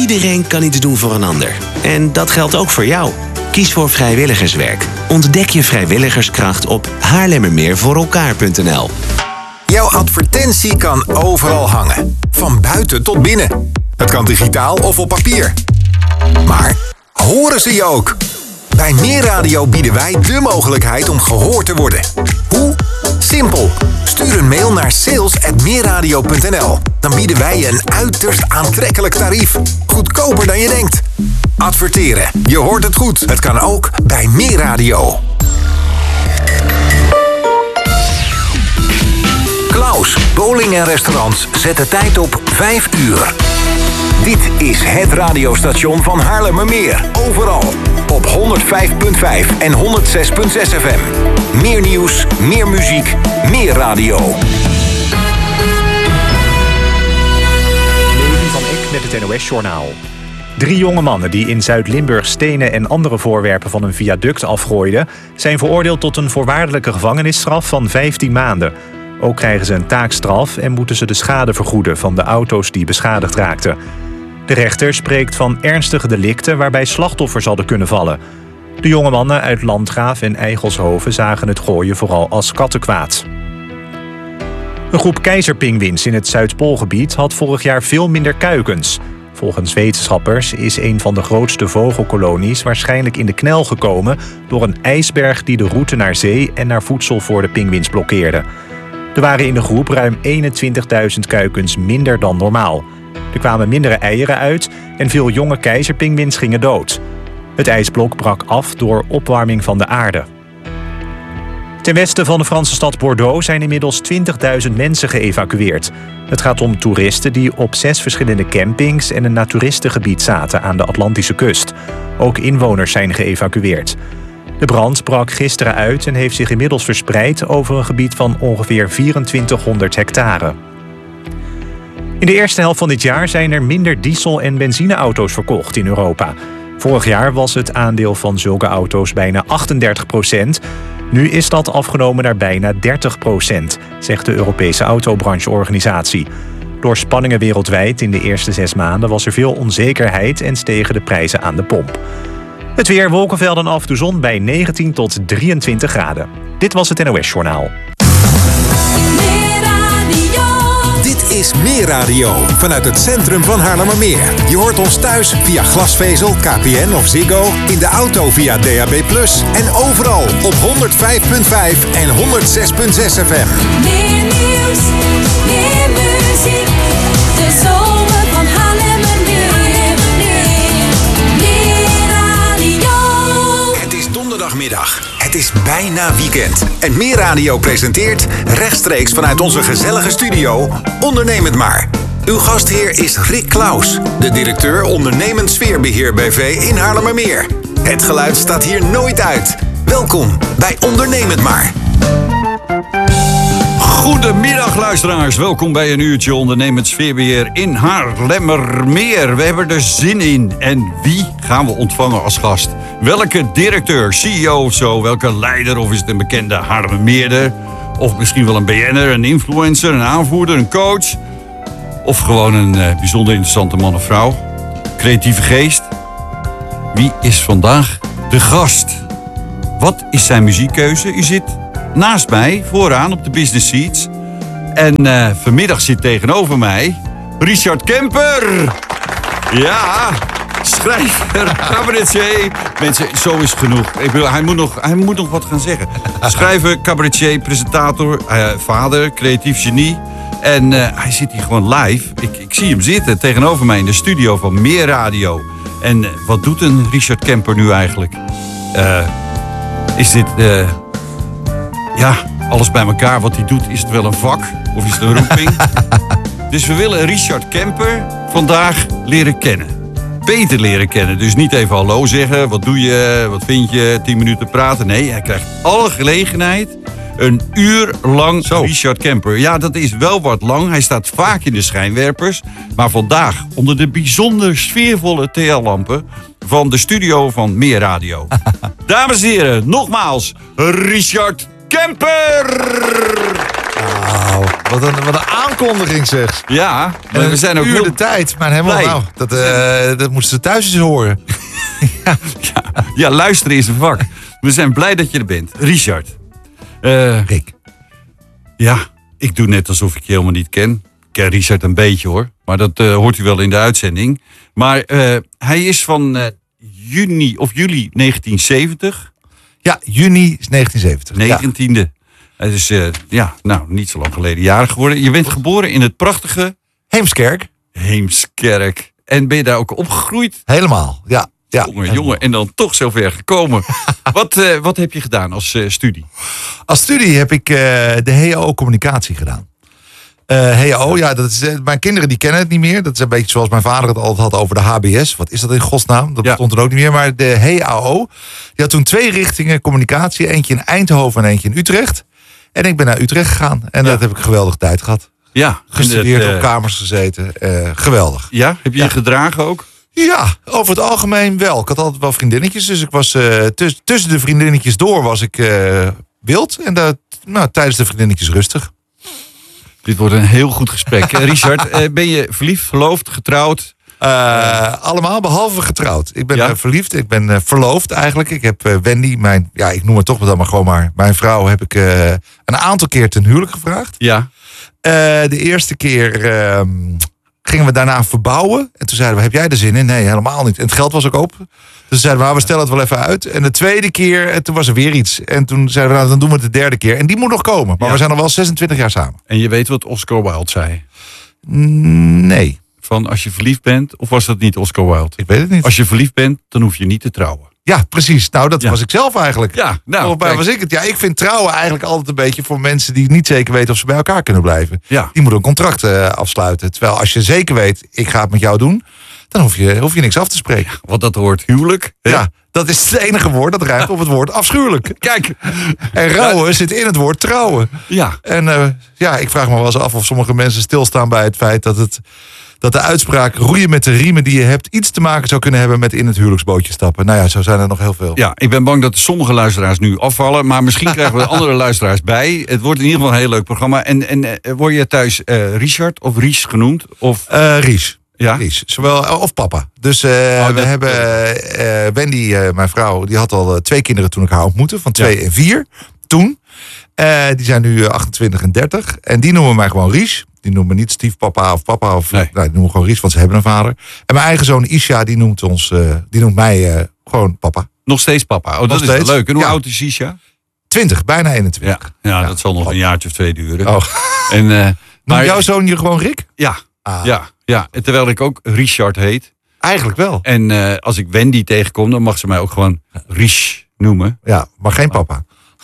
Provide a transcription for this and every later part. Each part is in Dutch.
Iedereen kan iets doen voor een ander. En dat geldt ook voor jou. Kies voor vrijwilligerswerk. Ontdek je vrijwilligerskracht op haarlemmermeervoorelkaar.nl. Jouw advertentie kan overal hangen. Van buiten tot binnen. Het kan digitaal of op papier. Maar horen ze je ook? Bij Meerradio bieden wij de mogelijkheid om gehoord te worden. Hoe? Simpel. Stuur een mail naar sales@meerradio.nl. Dan bieden wij je een uiterst aantrekkelijk tarief. Goedkoper dan je denkt. Adverteren. Je hoort het goed. Het kan ook bij Meerradio. Klaus, bowling en restaurants zetten tijd op 5 uur. Dit is het radiostation van Haarlemmermeer. Overal. Op 105.5 en 106.6 FM. Meer nieuws, meer muziek, meer radio. Levi van Eck met het NOS-journaal. 3 jonge mannen die in Zuid-Limburg stenen en andere voorwerpen van een viaduct afgooiden, zijn veroordeeld tot een voorwaardelijke gevangenisstraf van 15 maanden. Ook krijgen ze een taakstraf en moeten ze de schade vergoeden van de auto's die beschadigd raakten. De rechter spreekt van ernstige delicten waarbij slachtoffers hadden kunnen vallen. De jonge mannen uit Landgraaf en Eigelshoven zagen het gooien vooral als kattenkwaad. Een groep keizerpinguïns in het Zuidpoolgebied had vorig jaar veel minder kuikens. Volgens wetenschappers is een van de grootste vogelkolonies waarschijnlijk in de knel gekomen door een ijsberg die de route naar zee en naar voedsel voor de pinguïns blokkeerde. Er waren in de groep ruim 21.000 kuikens minder dan normaal. Er kwamen mindere eieren uit en veel jonge keizerpinguïns gingen dood. Het ijsblok brak af door opwarming van de aarde. Ten westen van de Franse stad Bordeaux zijn inmiddels 20.000 mensen geëvacueerd. Het gaat om toeristen die op 6 verschillende campings en een naturistengebied zaten aan de Atlantische kust. Ook inwoners zijn geëvacueerd. De brand brak gisteren uit en heeft zich inmiddels verspreid over een gebied van ongeveer 2400 hectare. In de eerste helft van dit jaar zijn er minder diesel- en benzineauto's verkocht in Europa. Vorig jaar was het aandeel van zulke auto's bijna 38%. Nu is dat afgenomen naar bijna 30%, zegt de Europese autobrancheorganisatie. Door spanningen wereldwijd in de eerste 6 maanden was er veel onzekerheid en stegen de prijzen aan de pomp. Het weer, wolkenvelden af, de zon bij 19 tot 23 graden. Dit was het NOS-journaal. Dit is Meerradio vanuit het centrum van Haarlemmermeer. Je hoort ons thuis via glasvezel, KPN of Ziggo, in de auto via DAB+, en overal op 105.5 en 106.6 FM. Meer nieuws, meer muziek, de zomer van Haarlemmermeer. Meerradio. Het is donderdagmiddag. Het is bijna weekend. En Meerradio presenteert rechtstreeks vanuit onze gezellige studio Onderneem het maar. Uw gastheer is Rick Klaus, de directeur ondernemend sfeerbeheer BV in Haarlemmermeer. Het geluid staat hier nooit uit. Welkom bij Onderneem het maar. Goedemiddag luisteraars, welkom bij een uurtje ondernemend sfeerbeheer in Haarlemmermeer. We hebben er zin in. En wie gaan we ontvangen als gast? Welke directeur, CEO of zo, welke leider of is het een bekende Haarlemmermeerder? Of misschien wel een BN'er, een influencer, een aanvoerder, een coach? Of gewoon een bijzonder interessante man of vrouw? Creatieve geest? Wie is vandaag de gast? Wat is zijn muziekkeuze? U zit naast mij, vooraan op de business seats. En vanmiddag zit tegenover mij Richard Kemper. Ja, schrijver, cabaretier. Mensen, zo is het genoeg. Ik bedoel, hij moet nog wat gaan zeggen. Schrijver, cabaretier, presentator, vader, creatief genie. En hij zit hier gewoon live. Ik zie hem zitten tegenover mij in de studio van Meerradio. En wat doet een Richard Kemper nu eigenlijk? Is dit... Ja, alles bij elkaar wat hij doet, is het wel een vak? Of is het een roeping? Dus we willen Richard Kemper vandaag leren kennen. Beter leren kennen. Dus niet even hallo zeggen, wat doe je, wat vind je, 10 minuten praten. Nee, hij krijgt alle gelegenheid. Een uur lang Richard Kemper. Ja, dat is wel wat lang. Hij staat vaak in de schijnwerpers. Maar vandaag onder de bijzonder sfeervolle TL-lampen van de studio van Meerradio. Dames en heren, nogmaals, Richard Kemper! Nou, wat een aankondiging zeg. Ja, maar we zijn ook uur heel de tijd. Maar helemaal blij. nou, dat moesten ze thuis eens horen. Ja, luisteren is een vak. We zijn blij dat je er bent. Richard. Rick. Ja, ik doe net alsof ik je helemaal niet ken. Ik ken Richard een beetje hoor. Maar dat hoort u wel in de uitzending. Maar hij is van juli 1970. Ja, juni is 1970. 19e. Het is niet zo lang geleden jarig geworden. Je bent geboren in het prachtige Heemskerk. Heemskerk. En ben je daar ook opgegroeid? Helemaal, ja. Jongen, en dan toch zo ver gekomen. Wat heb je gedaan als studie? Als studie heb ik de HAO communicatie gedaan. HAO, ja, dat is, mijn kinderen die kennen het niet meer. Dat is een beetje zoals mijn vader het altijd had over de HBS. Wat is dat in godsnaam? Dat bestond er ook niet meer. Maar de HAO, die had toen 2 richtingen communicatie. Eentje in Eindhoven en eentje in Utrecht. En ik ben naar Utrecht gegaan. En dat heb ik een geweldige tijd gehad. Ja. Gestudeerd, op kamers gezeten. Geweldig. Ja, heb je je gedragen ook? Ja, over het algemeen wel. Ik had altijd wel vriendinnetjes. Dus ik was tussen de vriendinnetjes door was ik wild. En tijdens de vriendinnetjes rustig. Dit wordt een heel goed gesprek. Richard, ben je verliefd, verloofd, getrouwd? Allemaal behalve getrouwd. Ik ben verliefd, ik ben verloofd eigenlijk. Ik heb Wendy, ik noem het toch dan maar gewoon maar. Mijn vrouw heb ik een aantal keer ten huwelijk gevraagd. Ja. De eerste keer gingen we daarna verbouwen. En toen zeiden we, heb jij er zin in? Nee, helemaal niet. En het geld was ook op. Dus zeiden we, we stellen het wel even uit. En de tweede keer, toen was er weer iets. En toen zeiden we, dan doen we het de derde keer. En die moet nog komen. Maar we zijn al wel 26 jaar samen. En je weet wat Oscar Wilde zei? Nee. Van als je verliefd bent, of was dat niet Oscar Wilde? Ik weet het niet. Als je verliefd bent, dan hoef je niet te trouwen. Ja, precies. Nou, dat was ik zelf eigenlijk. Ja, Volgens mij was ik het. Ja, ik vind trouwen eigenlijk altijd een beetje voor mensen die niet zeker weten of ze bij elkaar kunnen blijven. Ja. Die moeten een contract afsluiten. Terwijl als je zeker weet, ik ga het met jou doen, dan hoef je niks af te spreken. Want dat hoort huwelijk. Hè? Ja, dat is het enige woord dat ruimt op het woord afschuwelijk. Kijk. En rouwen zit in het woord trouwen. Ja. En ik vraag me wel eens af of sommige mensen stilstaan bij het feit dat de uitspraak roeien met de riemen die je hebt iets te maken zou kunnen hebben met in het huwelijksbootje stappen. Nou ja, zo zijn er nog heel veel. Ja, ik ben bang dat sommige luisteraars nu afvallen, maar misschien krijgen we andere luisteraars bij. Het wordt in ieder geval een heel leuk programma. En word je thuis Richard of Ries genoemd? Of... Ries. Ja? Ries. Of papa. Dus we hebben Wendy, mijn vrouw, die had al 2 kinderen toen ik haar ontmoette, van 2 en 4. Toen. Die zijn nu 28 en 30. En die noemen mij gewoon Ries. Die noemen me niet stiefpapa of papa. Die noemen gewoon Ries, want ze hebben een vader. En mijn eigen zoon Isha, die noemt mij gewoon papa. Nog steeds papa. Oh, dat is wel leuk. En hoe oud is Isha? 20, bijna 21. Ja, dat zal nog een jaartje of 2 duren. Oh. Maar jouw zoon je gewoon Rick? Ja. Ja. En terwijl ik ook Richard heet. Eigenlijk wel. En als ik Wendy tegenkom, dan mag ze mij ook gewoon Ries noemen. Ja, maar geen papa.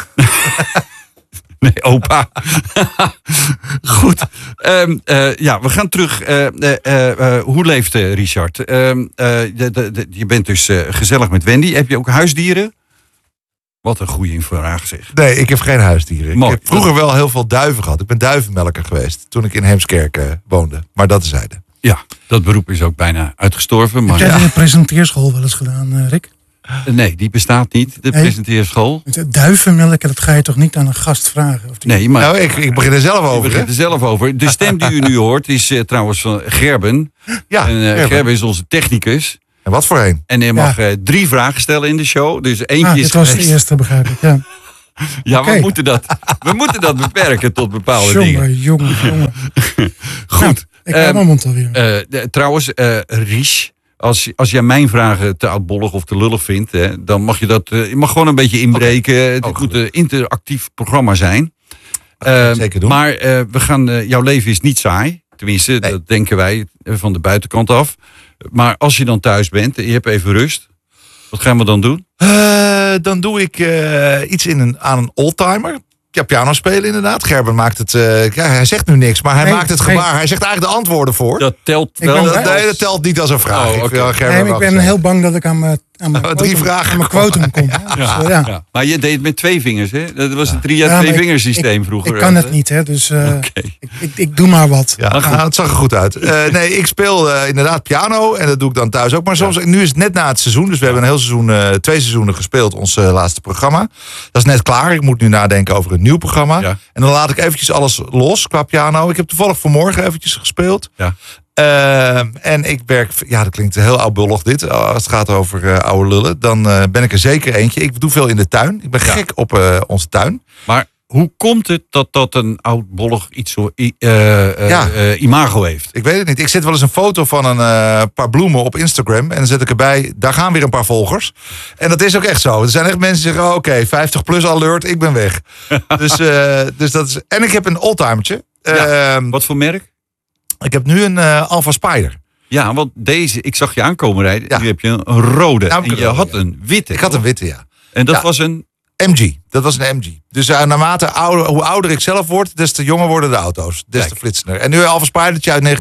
Nee, opa. Goed. We gaan terug. Hoe leeft Richard? Je bent dus gezellig met Wendy. Heb je ook huisdieren? Wat een goede vraag zeg. Nee, ik heb geen huisdieren. Ik heb vroeger wel heel veel duiven gehad. Ik ben duivenmelker geweest toen ik in Heemskerk woonde. Maar dat terzijde. Ja, dat beroep is ook bijna uitgestorven. Maar heb jij de presenteerschool wel eens gedaan, Rick? Nee, die bestaat niet, de presenteerschool. Duivenmelken, dat ga je toch niet aan een gast vragen? Of nee, maar... Nou, ik begin er zelf over. Ik begin er zelf over. De stem die u nu hoort is trouwens van Gerben. Ja, en Gerben is onze technicus. En wat voor een? En hij mag 3 vragen stellen in de show. Dus eentje is dit was geweest. de eerste, begrijp ik. Ja, okay. we moeten dat beperken tot bepaalde dingen. Jongen. Goed. Nou, ik heb mijn mond alweer. Trouwens, Ries, als jij mijn vragen te oudbollig of te lullig vindt, dan mag je mag gewoon een beetje inbreken. Het moet een interactief programma zijn. Zeker doen. Maar jouw leven is niet saai. Tenminste, dat denken wij van de buitenkant af. Maar als je dan thuis bent en je hebt even rust, wat gaan we dan doen? Dan doe ik iets aan een oldtimer. Ja, piano spelen inderdaad. Gerben maakt het... hij zegt nu niks, maar hij maakt het gebaar. Hij zegt eigenlijk de antwoorden voor. Dat telt wel. Nee, dat telt niet als een vraag. Ik ben heel bang dat ik aan aan mijn 3 quotum- vragen aan mijn quotum komt. Hè. Dus, ja. Ja. Maar je deed het met 2 vingers, hè? Dat was het 3 Ja, uit maar 2 vingers systeem vroeger. Ik kan het niet, hè, dus Oké. ik doe maar wat. Ja, nou, het zag er goed uit. Nee, ik speel inderdaad piano en dat doe ik dan thuis ook. Maar soms, nu is het net na het seizoen, dus we hebben een heel seizoen, 2 seizoenen gespeeld, ons laatste programma. Dat is net klaar. Ik moet nu nadenken over een nieuw programma. Ja. En dan laat ik eventjes alles los qua piano. Ik heb toevallig vanmorgen eventjes gespeeld. Ja. En ik werk, ja, dat klinkt heel oudbollig dit, als het gaat over oude lullen. Dan ben ik er zeker eentje. Ik doe veel in de tuin. Ik ben gek op onze tuin. Maar hoe komt het dat een oudbollig iets zo imago heeft? Ik weet het niet. Ik zet wel eens een foto van een paar bloemen op Instagram. En dan zet ik erbij, daar gaan weer een paar volgers. En dat is ook echt zo. Er zijn echt mensen die zeggen, oké, 50 plus alert, ik ben weg. dus dat is... En ik heb een oldtimertje. Wat voor merk? Ik heb nu een Alpha Spider. Ja, want deze, ik zag je aankomen rijden. Ja. Nu heb je een rode. Nou, en je had een witte. Ik had een toch? witte, ja. En dat Ja. was een... MG. Dat was een MG. Dus naarmate hoe ouder ik zelf word, des te jonger worden de auto's. Des te flitsender. En nu een Alpha Spidertje uit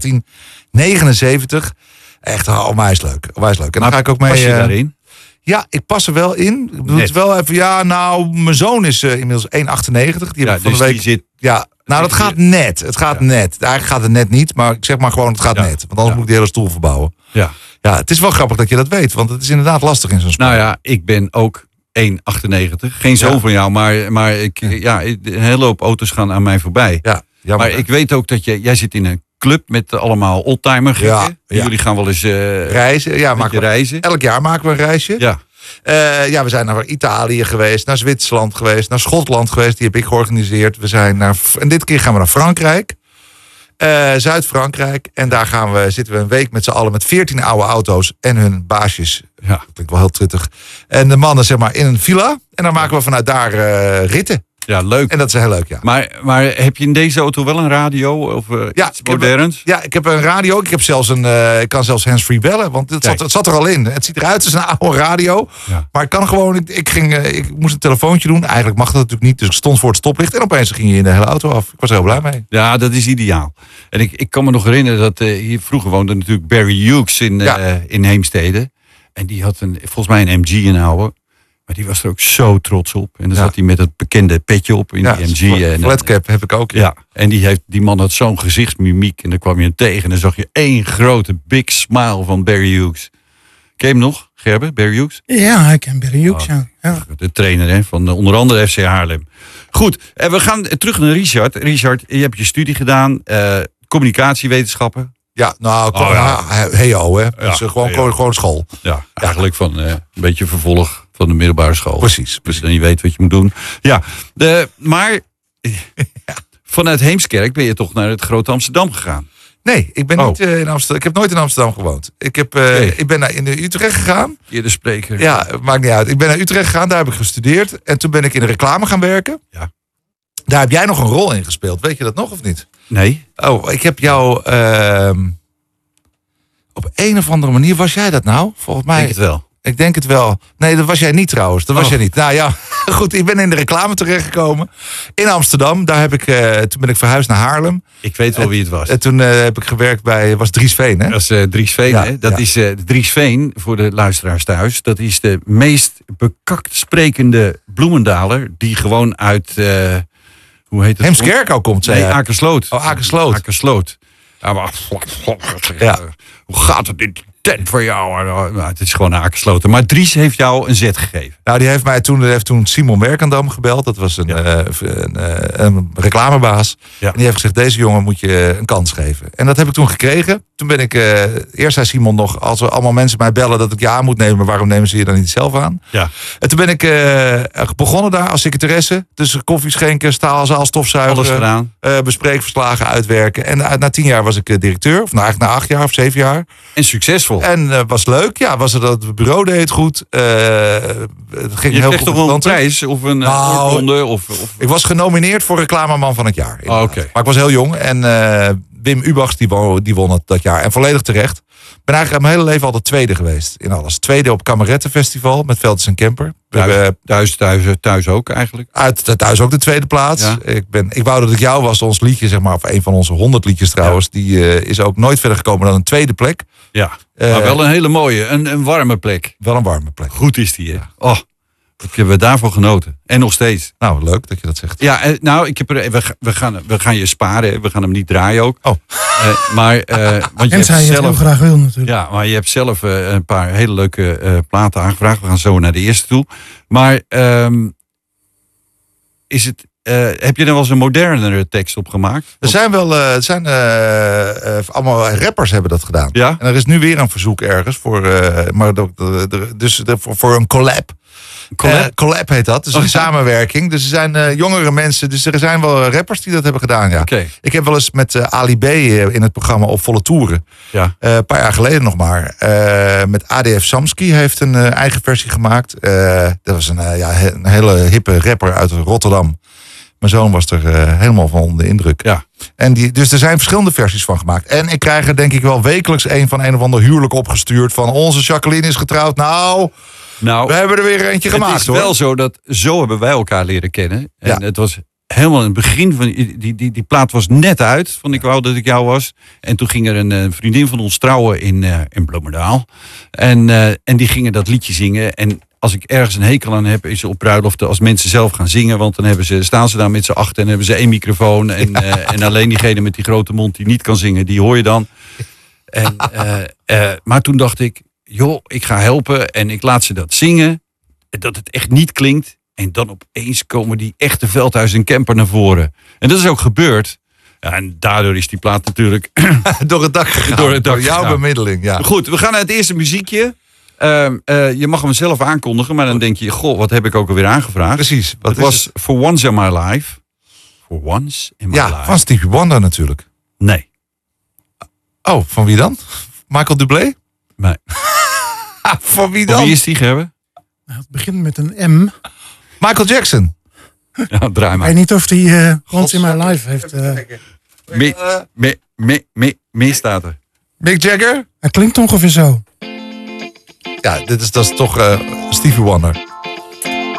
1979. Echt onwijs leuk. Onwijs leuk. En dan ga ik ook mee... Pas je daarin? Ja, ik pas er wel in. Ik doe Net. het wel even. Ja, nou, mijn zoon is inmiddels 1,98. Die heb Ja, ik van dus de week. die zit... Ja, nou, dat gaat net. Het gaat net. Eigenlijk gaat het net niet, maar ik zeg maar gewoon, het gaat Ja. net. Want anders moet ik de hele stoel verbouwen. Ja. Ja, het is wel grappig dat je dat weet, want het is inderdaad lastig in zo'n sport. Nou ja, ik ben ook 1,98. Geen zoon Ja. van jou, maar een hele hoop auto's gaan aan mij voorbij. Ja, jammer. Maar ik weet ook dat jij zit in een club met allemaal oldtimer gekken. Ja, ja. Jullie gaan wel eens reizen. Ja, met maken je we, reizen. elk jaar maken we een reisje. Ja. Ja, we zijn naar Italië geweest, naar Zwitserland geweest, naar Schotland geweest. Die heb ik georganiseerd. We zijn en dit keer gaan we naar Frankrijk. Zuid-Frankrijk. En daar zitten we een week met z'n allen met 14 oude auto's en hun baasjes. Ja. Dat klinkt wel heel truttig. En de mannen zeg maar in een villa. En dan maken we vanuit daar ritten. Ja, leuk. En dat is heel leuk, ja. Maar heb je in deze auto wel een radio of Ja, iets moderns? Ja, ik heb een radio. Ik kan zelfs handsfree bellen, want het zat er al in. Het ziet eruit als een oude radio. Ja. Maar ik kan gewoon, ik moest een telefoontje doen. Eigenlijk mag dat natuurlijk niet, dus ik stond voor het stoplicht. En opeens ging je in de hele auto af. Ik was er heel blij mee. Ja, dat is ideaal. En ik kan me nog herinneren dat hier vroeger woonde natuurlijk Barry Hughes in Heemstede. En die had volgens mij een MG, een oude. Maar die was er ook zo trots op. En dan zat hij met het bekende petje op in die MG. Flatcap heb ik ook. Ja, en die man had zo'n gezichtsmimiek. En dan kwam je hem tegen en dan zag je één grote big smile van Barry Hughes. Ken je hem nog, Gerben, Barry Hughes? Ja, ik ken Barry Hughes, ja. De trainer van onder andere FC Haarlem. Goed, en we gaan terug naar Richard. Richard, je hebt je studie gedaan, communicatiewetenschappen. Ja, nou, ja. HEO, hè. Dus Ja, gewoon school. Ja, eigenlijk van een beetje vervolg van de middelbare school. Precies. Dus dan je weet wat je moet doen. Ja, maar vanuit Heemskerk ben je toch naar het Grote Amsterdam gegaan? Nee, ik ben niet in Amsterdam. Ik heb nooit in Amsterdam gewoond. Ik ben naar in Utrecht gegaan. Eerder spreker. Ja, maakt niet uit. Ik ben naar Utrecht gegaan, daar heb ik gestudeerd. En toen ben ik in de reclame gaan werken. Ja. Daar heb jij nog een rol in gespeeld. Weet je dat nog of niet? Nee. Oh, ik heb jou... op een of andere manier, was jij dat nou? Volgens mij... Denk het wel. Ik denk het wel. Nee, dat was jij niet trouwens. Dat was jij niet. Nou ja, goed. Ik ben in de reclame terechtgekomen. In Amsterdam. Daar heb ik, toen ben ik verhuisd naar Haarlem. Ik weet wel wie het was. En toen heb ik gewerkt bij... was Dries Veen, hè? Dat is Dries Veen. Ja, Hè? Dat ja. is Dries Veen, voor de luisteraars thuis. Dat is de meest bekakt sprekende Bloemendaler. Die gewoon uit... hoe heet het? Heemskerk ook komt, zei Nee, jij. Akersloot. Oh, Akersloot. Akersloot. Ja, maar, Ja. hoe gaat het in die tent voor jou? Nou, het is gewoon Akersloot. Maar Dries heeft jou een zet gegeven. Nou, die heeft toen Simon Werkendam gebeld. Dat was een reclamebaas. Ja. En die heeft gezegd, deze jongen moet je een kans geven. En dat heb ik toen gekregen. Toen ben ik, eerst zei Simon nog, als er allemaal mensen mij bellen dat ik je aan moet nemen, waarom nemen ze je dan niet zelf aan? Ja. En toen ben ik begonnen daar als secretaresse. Dus koffie schenken, staalzaal, stofzuigen. Alles gedaan. Bespreekverslagen uitwerken. En na 10 jaar was ik directeur. Of nou eigenlijk na 8 jaar of 7 jaar. En succesvol. En was leuk. Ja, het bureau deed het goed. Het ging Je heel kreeg goed toch wel een met klanten. prijs? Of een Nou, oorkonde? Of... Ik was genomineerd voor reclameman van het jaar. Oh, oké. Maar ik was heel jong. En Wim Ubachs die won het dat jaar. En volledig terecht. ben eigenlijk mijn hele leven altijd tweede geweest in alles. Tweede op Kamerettenfestival met Velders en Kemper. Thuis ook eigenlijk. Thuis ook de tweede plaats. Ja. Ik wou dat ik jou was, ons liedje, zeg maar, of een van onze 100 liedjes trouwens. Ja. Die is ook nooit verder gekomen dan een tweede plek. Ja, maar wel een hele mooie, een warme plek. Wel een warme plek. Goed is die, hè? Ja. Oh, ik heb daarvan genoten. En nog steeds. Nou, leuk dat je dat zegt. Ja, nou, we gaan je sparen. We gaan hem niet draaien ook. Oh. Want je hebt zelf heel graag wil natuurlijk. Ja, maar je hebt zelf een paar hele leuke platen aangevraagd. We gaan zo naar de eerste toe. Maar heb je er wel eens een modernere tekst op gemaakt? Er zijn allemaal rappers hebben dat gedaan. Ja? En er is nu weer een verzoek ergens voor een collab. Collab heet dat, dus een samenwerking. Dus er zijn jongere mensen, dus er zijn wel rappers die dat hebben gedaan. Ja. Okay. Ik heb wel eens met Ali B in het programma Op Volle Toeren. Ja. Een paar jaar geleden nog maar. Met ADF Samski heeft een eigen versie gemaakt. Dat was een hele hippe rapper uit Rotterdam. Mijn zoon was er helemaal van onder de indruk. Ja. En dus er zijn verschillende versies van gemaakt. En ik krijg er denk ik wel wekelijks een of ander huwelijk opgestuurd. Van onze Jacqueline is getrouwd. Nou, we hebben er weer eentje gemaakt. Het is wel zo dat zo hebben wij elkaar leren kennen. En het was helemaal in het begin van die plaat was net uit. Van ik wou dat ik jou was. En toen ging er een vriendin van ons trouwen in Bloemendaal. En die gingen dat liedje zingen. En als ik ergens een hekel aan heb, is op bruiloften als mensen zelf gaan zingen. Want dan staan ze daar met z'n achter en hebben ze 1 microfoon. En alleen diegene met die grote mond die niet kan zingen, die hoor je dan. Maar toen dacht ik, joh, ik ga helpen en ik laat ze dat zingen. Dat het echt niet klinkt. En dan opeens komen die echte Veldhuis en Kemper naar voren. En dat is ook gebeurd. Ja, en daardoor is die plaat natuurlijk door het dak gegaan. Door jouw bemiddeling, ja. Goed, we gaan naar het eerste muziekje. Je mag hem zelf aankondigen, maar dan denk je, goh, wat heb ik ook alweer aangevraagd? Precies. Het was For Once in My Life. For Once in My Life. Ja, van Stevie Wonder natuurlijk. Nee. Oh, van wie dan? Michael Bublé? Nee. Van wie dan? Van wie is die, Gerben? Het begint met een M. Michael Jackson. Ja, draai Ik maar. weet niet of hij Once in My Life heeft. Meer staat er. Mick Jagger? Hij klinkt ongeveer zo. Ja, dat is toch Stevie Wonder.